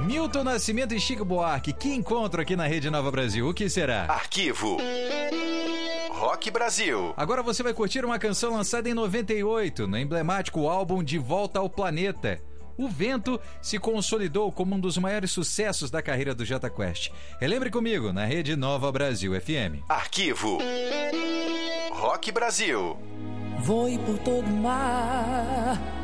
Milton Nascimento e Chico Buarque, que encontro aqui na Rede Nova Brasil, o que será? Arquivo Rock Brasil. Agora você vai curtir uma canção lançada em 98, no emblemático álbum De Volta ao Planeta. O Vento se consolidou como um dos maiores sucessos da carreira do Jota Quest. Relembre comigo, na Rede Nova Brasil FM. Arquivo Rock Brasil. Voe por todo mar